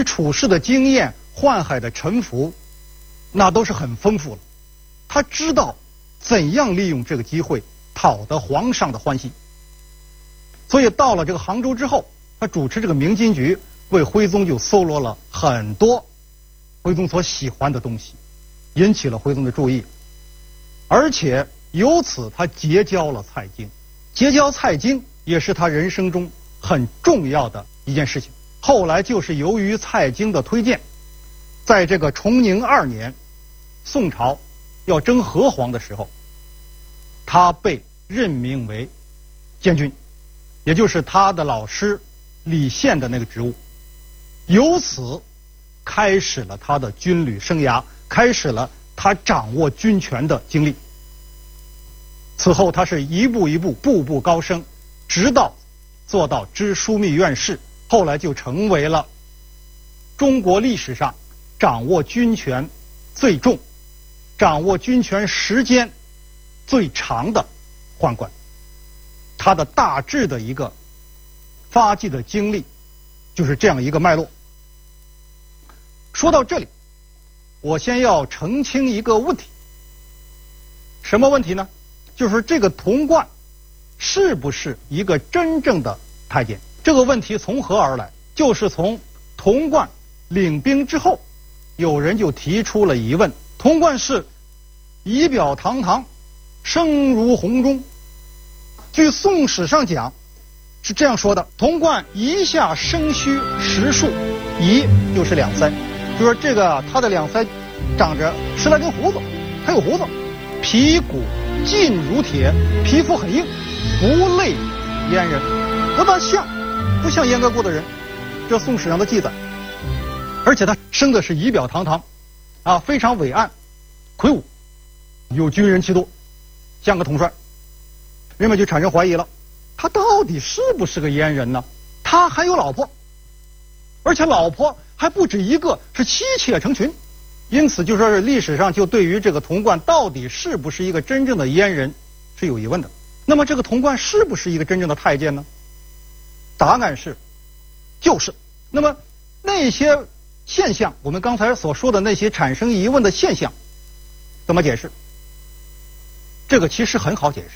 于处世的经验、宦海的沉浮，那都是很丰富了。他知道怎样利用这个机会讨得皇上的欢心。所以到了这个杭州之后，他主持这个明金局，为徽宗就搜罗了很多徽宗所喜欢的东西，引起了徽宗的注意。而且由此他结交了蔡京，结交蔡京也是他人生中很重要的一件事情。后来就是由于蔡京的推荐，在这个崇宁2年，宋朝要征和皇的时候，他被任命为监军，也就是他的老师李宪的那个职务。由此开始了他的军旅生涯，开始了他掌握军权的经历。此后他是一步一步步步高升，直到做到知枢密院事，后来就成为了中国历史上掌握军权最重、掌握军权时间最长的宦官。他的大致的一个发迹的经历就是这样一个脉络。说到这里，我先要澄清一个问题。什么问题呢？就是这个童贯是不是一个真正的太监？这个问题从何而来？就是从童贯领兵之后，有人就提出了疑问：童贯是仪表堂堂，声如洪钟。据《宋史》上讲是这样说的：童贯腋下生须10束，腋就是两腮，就说这个他的两腮长着10来根胡子，他有胡子，皮骨劲如铁，皮肤很硬，不类阉人，不大像，不像阉割过的人。这《宋史》上的记载。而且他生的是仪表堂堂，啊，非常伟岸、魁梧，有军人气度，像个统帅。人们就产生怀疑了，他到底是不是个阉人呢？他还有老婆，而且老婆还不止一个，是妻妾成群。因此就说是历史上就对于这个童贯到底是不是一个真正的阉人是有疑问的。那么这个童贯是不是一个真正的太监呢？答案是就是。那么那些现象，我们刚才所说的那些产生疑问的现象怎么解释？这个其实很好解释。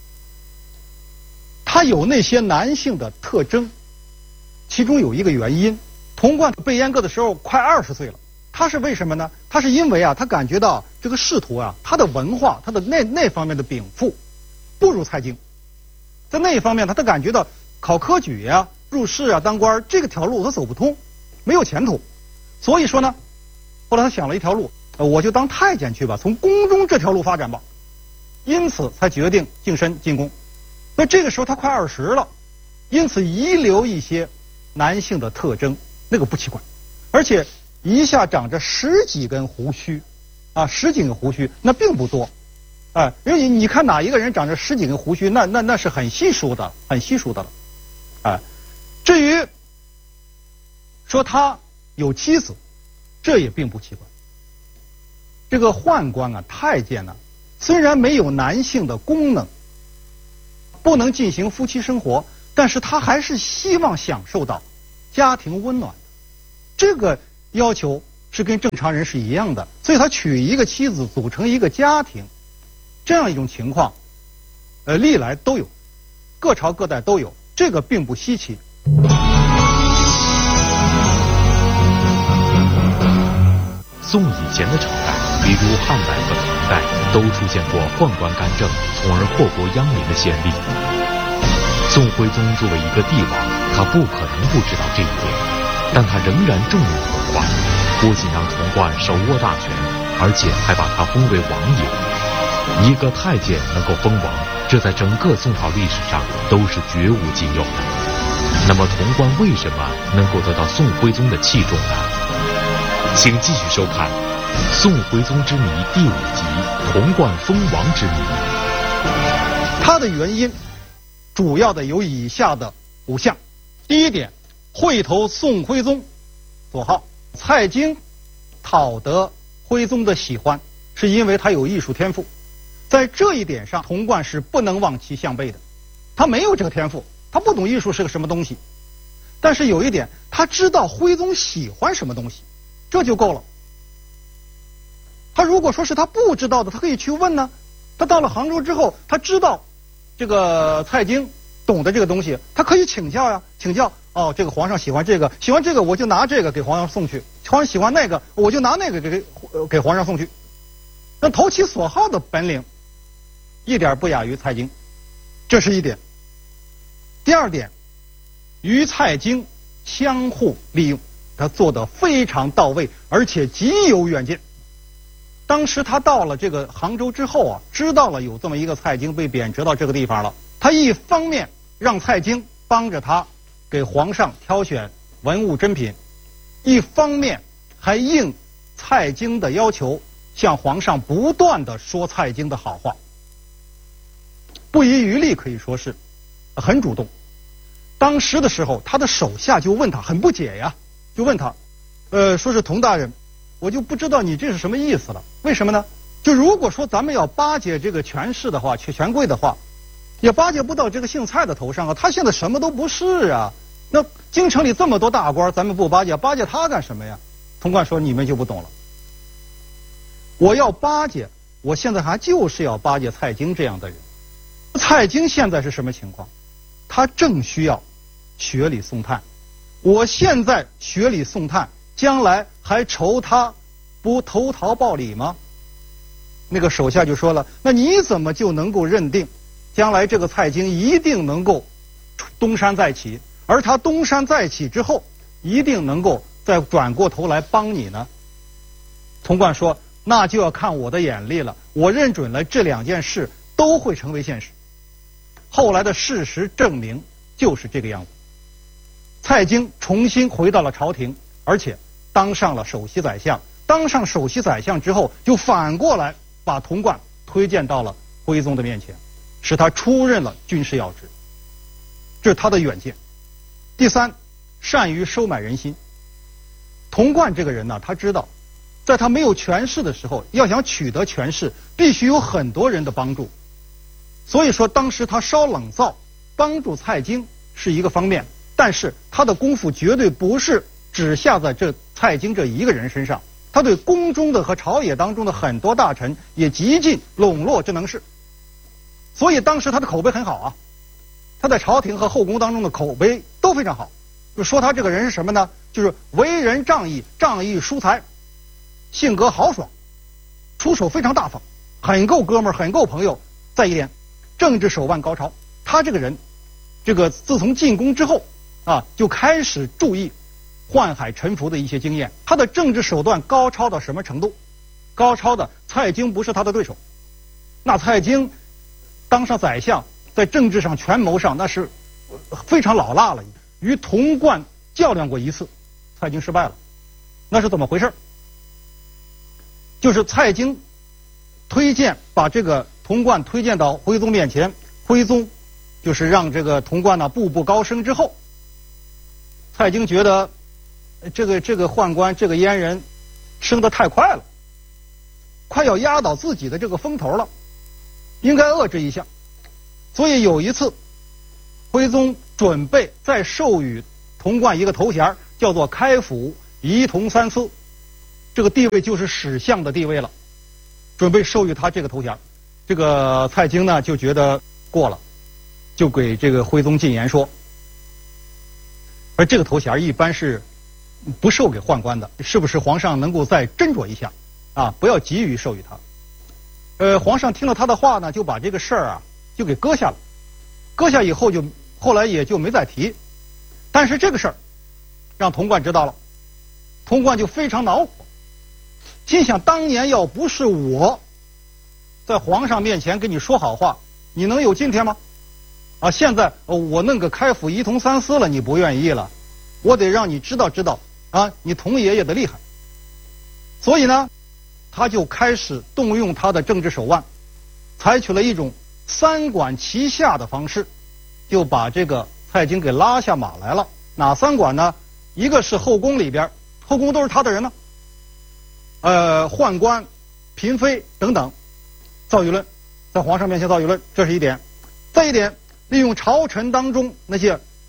他有那些男性的特征，其中有一个原因，童贯被阉割的时候快20岁了。他是为什么呢？他是因为啊，他感觉到这个仕途啊，他的文化，他的那方面的禀赋不如蔡京，在那一方面他感觉到考科举啊、入仕啊、当官这个条路他走不通，没有前途。所以说呢，后来他想了一条路，我就当太监去吧，从宫中这条路发展吧。因此才决定净身进宫。那这个时候他快20了，因此遗留一些男性的特征，那个不奇怪。而且腋下长着10几根胡须，啊，10几根胡须，那并不多，哎，因为你看哪一个人长着10几根胡须，那是很稀疏的，很稀疏的了，哎。至于说他有妻子，这也并不奇怪。这个宦官啊，太监呢，虽然没有男性的功能，不能进行夫妻生活，但是他还是希望享受到家庭温暖的。这个要求是跟正常人是一样的，所以他娶一个妻子，组成一个家庭，这样一种情况，历来都有，各朝各代都有，这个并不稀奇。 宋以前的朝代，比如汉代和唐代，都出现过宦官干政，从而祸国殃民的先例。宋徽宗作为一个帝王，他不可能不知道这一点，但他仍然重用童贯，不仅让童贯手握大权，而且还把他封为王爷。一个太监能够封王，这在整个宋朝历史上都是绝无仅有的。那么童贯为什么能够得到宋徽宗的器重呢？请继续收看《宋徽宗之谜》第5集《童贯封王之谜》。 它的原因主要的有以下的5项。第一点，会头宋徽宗所好，蔡京讨得徽宗的喜欢，是因为他有艺术天赋。在这一点上，童贯是不能望其项背的。他没有这个天赋，他不懂艺术是个什么东西。 但是有一点，他知道徽宗喜欢什么东西，这就够了。他如果说是他不知道的，他可以去问呢。他到了杭州之后，他知道这个蔡京懂得这个东西，他可以请教呀，请教。哦，这个皇上喜欢这个，喜欢这个我就拿这个给皇上送去；皇上喜欢那个，我就拿那个给皇上送去。那投其所好的本领，一点不亚于蔡京，这是一点。第二点，与蔡京相互利用，他做得非常到位，而且极有远见。当时他到了这个杭州之后啊，知道了有这么一个蔡京被贬谪到这个地方了，他一方面让蔡京帮着他给皇上挑选文物珍品，一方面还应蔡京的要求，向皇上不断地说蔡京的好话，不遗余力，可以说是很主动。当时的时候，他的手下就问他，很不解呀，就问他，说是佟大人，我就不知道你这是什么意思了。为什么呢？就如果说咱们要巴结这个权势的话，权贵的话，也巴结不到这个姓蔡的头上啊。他现在什么都不是啊。那京城里这么多大官，咱们不巴结，巴结他干什么呀？童贯说：“你们就不懂了。我要巴结，我现在还就是要巴结蔡京这样的人。蔡京现在是什么情况？他正需要学礼送炭。我现在学礼送炭，将来还愁他不投桃报李吗？”那个手下就说了：“那你怎么就能够认定，将来这个蔡京一定能够东山再起？而他东山再起之后，一定能够再转过头来帮你呢？”童贯说：“那就要看我的眼力了。我认准了这两件事都会成为现实。”后来的事实证明就是这个样子。蔡京重新回到了朝廷，而且当上了首席宰相。当上首席宰相之后，就反过来把童贯推荐到了徽宗的面前，使他出任了军事要职。这是他的远见。第三，善于收买人心。童贯这个人呢，他知道，在他没有权势的时候，要想取得权势，必须有很多人的帮助。所以说，当时他烧冷灶帮助蔡京是一个方面，但是他的功夫绝对不是只下在这蔡京这一个人身上，他对宫中的和朝野当中的很多大臣也极尽笼络之能事。所以当时他的口碑很好啊，他在朝廷和后宫当中的口碑都非常好。就说他这个人是什么呢？就是为人仗义，仗义疏财，性格豪爽，出手非常大方，很够哥们儿，很够朋友。再一点，政治手腕高超。他这个人，自从进宫之后啊，就开始注意宦海沉浮的一些经验。他的政治手段高超到什么程度？高超的蔡京不是他的对手。那蔡京当上宰相，在政治上权谋上那是非常老辣了，与童贯较量过一次，蔡京失败了。那是怎么回事？就是蔡京把这个童贯推荐到徽宗面前，徽宗就是让这个童贯呢步步高升之后，蔡京觉得这个宦官这个阉人升得太快了，快要压倒自己的这个风头了，应该遏制一下。所以有一次，徽宗准备再授予童贯一个头衔，叫做开府仪同三司，这个地位就是史相的地位了，准备授予他这个头衔。这个蔡京呢就觉得过了，就给这个徽宗进言说，而这个头衔一般是不授给宦官的，是不是皇上能够再斟酌一下啊？不要急于授予他。皇上听了他的话呢，就把这个事儿啊就给搁下了。搁下以后后来也就没再提。但是这个事儿让童贯知道了，童贯就非常恼火，心想当年要不是我在皇上面前跟你说好话，你能有今天吗？啊，现在我弄个开府仪同三司了，你不愿意了，我得让你知道知道啊，你童爷爷的厉害。所以呢，他就开始动用他的政治手腕，采取了一种三管齐下的方式，就把这个蔡京给拉下马来了。哪三管呢？一个是后宫里边，后宫都是他的人呢，宦官、嫔妃等等，造舆论，在皇上面前造舆论，这是一点。再一点，利用朝臣当中那些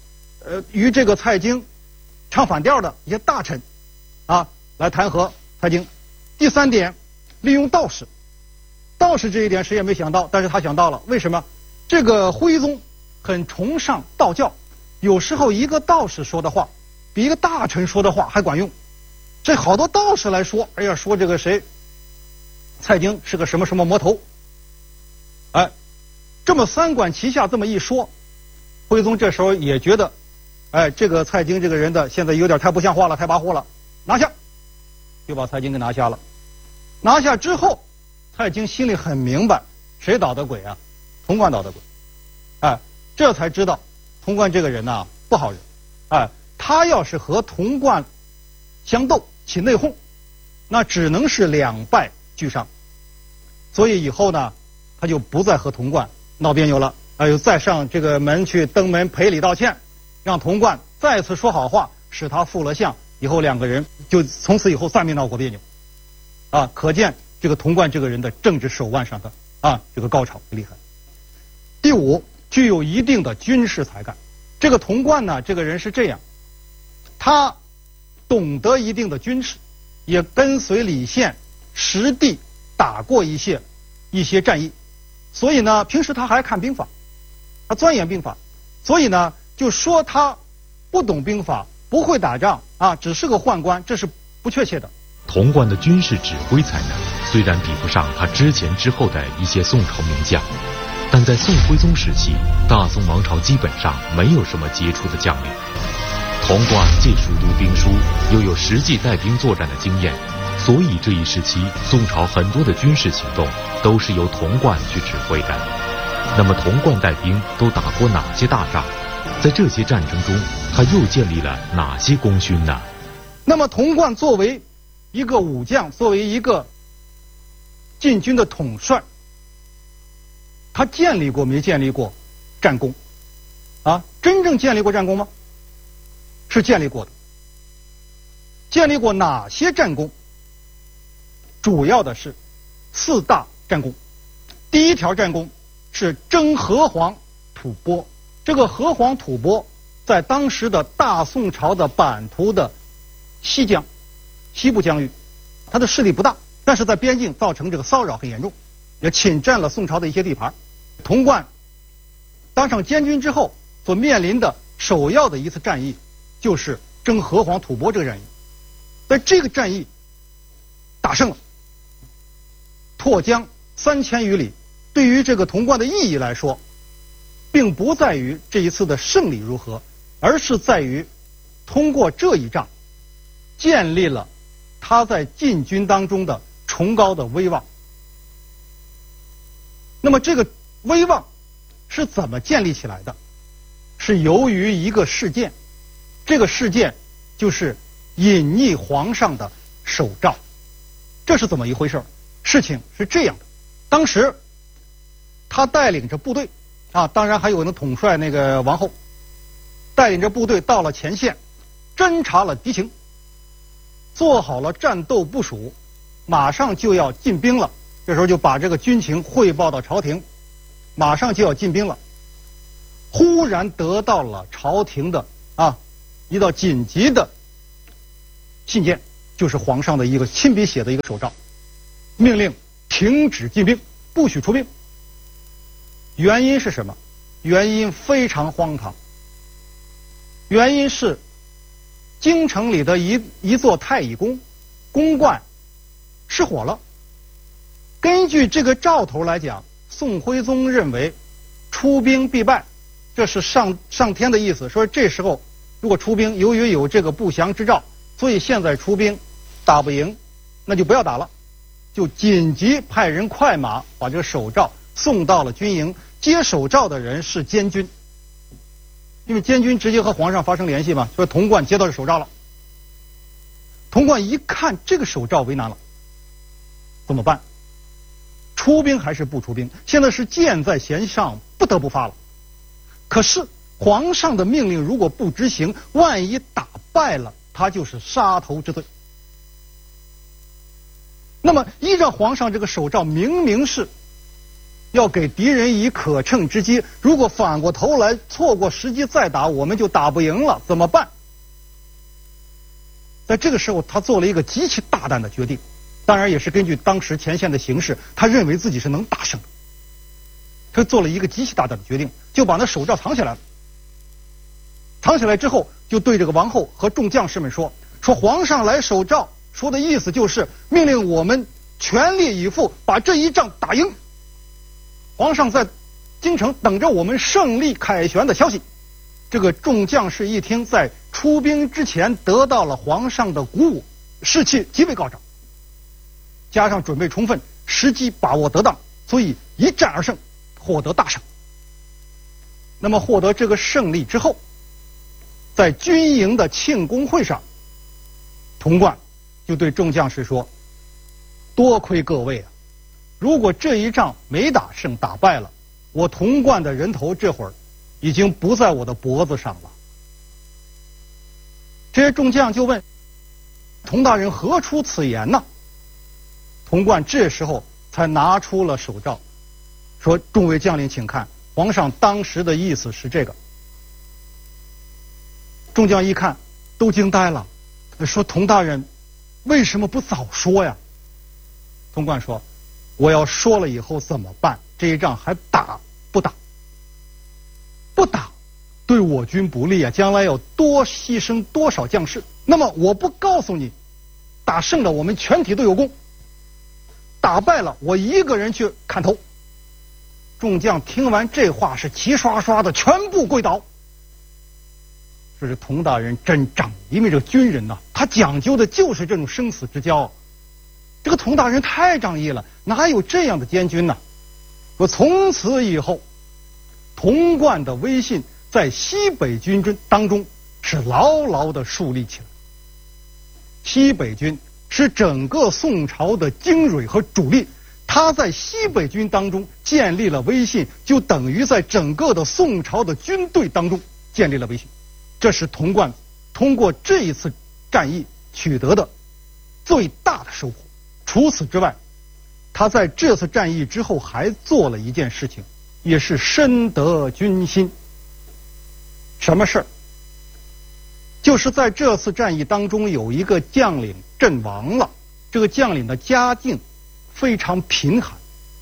与这个蔡京唱反调的一些大臣啊，来弹劾蔡京。第3点，利用道士。道士这一点谁也没想到，但是他想到了。为什么？这个徽宗很崇尚道教，有时候一个道士说的话比一个大臣说的话还管用。这好多道士来说，哎呀，说这个谁蔡京是个什么什么魔头，哎，这么三管齐下这么一说，徽宗这时候也觉得，哎，这个蔡京这个人的现在有点太不像话了，太跋扈了，拿下，就把蔡京给拿下了。拿下之后，蔡京心里很明白，谁捣的鬼啊？童贯捣的鬼，哎，这才知道童贯这个人呐不好人，哎，他要是和童贯相斗起内讧，那只能是2败俱伤。所以以后呢，他就不再和童贯闹别扭了，又再上这个门去登门赔礼道歉，让童贯再次说好话，使他复了相，以后2个人就从此以后再没闹过别扭。啊，可见这个童贯这个人的政治手腕上的这个高超厉害。第5，具有一定的军事才干。这个童贯呢，这个人是这样，他懂得一定的军事，也跟随李宪实地打过一些战役，所以呢，平时他还看兵法，他钻研兵法，所以呢，就说他不懂兵法，不会打仗只是个宦官，这是不确切的。 童贯的军事指挥才能虽然比不上他之前之后的一些宋朝名将，但在宋徽宗时期，大宋王朝基本上没有什么杰出的将领。童贯既熟读兵书，又有实际带兵作战的经验，所以这一时期宋朝很多的军事行动都是由童贯去指挥的。那么童贯带兵都打过哪些大仗？在这些战争中，他又建立了哪些功勋呢？ 那么童贯作为一个武将，作为一个禁军的统帅，他建立过没建立过战功？真正建立过战功吗？是建立过的。建立过哪些战功？主要的是4大战功。第一条战功是征河湟、吐蕃。这个河湟、吐蕃在当时的大宋朝的版图的西部疆域，它的势力不大，但是在边境造成这个骚扰很严重，也侵占了宋朝的一些地盘。童贯当上监军之后，所面临的首要的一次战役就是征河湟、吐蕃这个战役。在这个战役打胜了，拓疆3000余里。对于这个童贯的意义来说，并不在于这一次的胜利如何，而是在于通过这一仗建立了他在禁军当中的崇高的威望。那么这个威望是怎么建立起来的？是由于一个事件，这个事件就是隐匿皇上的手诏。这是怎么一回事？事情是这样的，当时他带领着部队当然还有统帅那个王后，带领着部队到了前线，侦察了敌情，做好了战斗部署，马上就要进兵了。这时候就把这个军情汇报到朝廷，马上就要进兵了。忽然得到了朝廷的一道紧急的信件，就是皇上的一个亲笔写的一个手诏，命令停止进兵，不许出兵。原因是什么？原因非常荒唐。原因是京城里的一座太乙宫宫观失火了。根据这个兆头来讲，宋徽宗认为出兵必败，这是上天的意思，说这时候如果出兵，由于有这个不祥之兆，所以现在出兵打不赢，那就不要打了，就紧急派人快马把这个手诏送到了军营。接手诏的人是监军，因为监军直接和皇上发生联系嘛，所以童贯接到这手诏了。童贯一看这个手诏为难了，怎么办？出兵还是不出兵？现在是箭在弦上，不得不发了。可是皇上的命令如果不执行，万一打败了，他就是杀头之罪。那么依照皇上这个手诏，明明是要给敌人以可乘之机。如果反过头来错过时机再打，我们就打不赢了，怎么办？在这个时候，他做了一个极其大胆的决定，当然也是根据当时前线的形势，他认为自己是能大胜的。他做了一个极其大胆的决定，就把那手诏藏起来了。藏起来之后，就对这个王后和众将士们说皇上来守诏，说的意思就是命令我们全力以赴把这一仗打赢。皇上在京城等着我们胜利凯旋的消息。这个众将士一听，在出兵之前得到了皇上的鼓舞，士气极为高涨，加上准备充分，时机把握得当，所以一战而胜，获得大胜。那么获得这个胜利之后，在军营的庆功会上，童贯就对众将士说：多亏各位啊，如果这一仗没打胜，打败了，我童贯的人头这会儿已经不在我的脖子上了。这些众将就问：童大人何出此言呢？童贯这时候才拿出了手诏，说：众位将领请看，皇上当时的意思是这个。众将一看都惊呆了，说：童大人为什么不早说呀？童贯说：我要说了以后怎么办？这一仗还打不打？不打对我军不利啊，将来要多牺牲多少将士。那么我不告诉你，打胜了我们全体都有功，打败了我一个人去砍头。众将听完这话是齐刷刷的全部跪倒。这是童大人真仗义，因为这个军人他讲究的就是这种生死之交。这个童大人太仗义了，哪有这样的监军呢？说从此以后，童贯的威信在西北军当中是牢牢的树立起来。西北军是整个宋朝的精锐和主力，他在西北军当中建立了威信，就等于在整个的宋朝的军队当中建立了威信。这是童贯通过这一次战役取得的最大的收获。除此之外，他在这次战役之后还做了一件事情，也是深得军心。什么事儿？就是在这次战役当中，有一个将领阵亡了。这个将领的家境非常贫寒，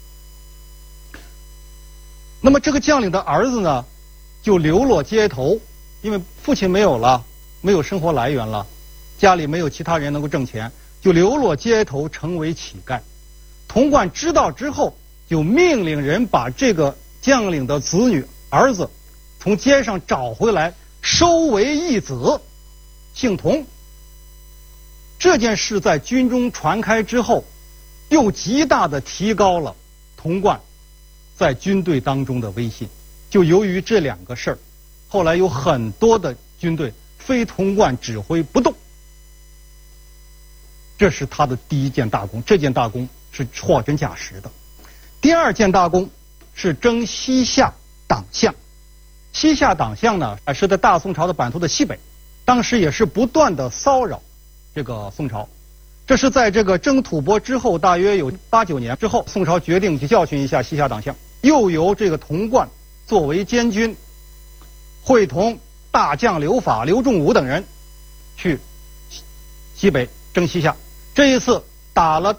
那么这个将领的儿子呢，就流落街头，因为父亲没有了，没有生活来源了，家里没有其他人能够挣钱，就流落街头，成为乞丐。童贯知道之后，就命令人把这个将领的子女儿子从街上找回来，收为义子，姓童。这件事在军中传开之后，又极大的提高了童贯在军队当中的威信。就由于这两个事儿，后来有很多的军队非童贯指挥不动。这是他的第一件大功，这件大功是货真价实的。第二件大功是征西夏党项。西夏党项呢，是在大宋朝的版图的西北，当时也是不断的骚扰这个宋朝。这是在这个征吐蕃之后，大约有8、9年之后，宋朝决定去教训一下西夏党项，又由这个童贯作为监军，会同大将刘法、刘仲武等人去西北征西夏。这一次打了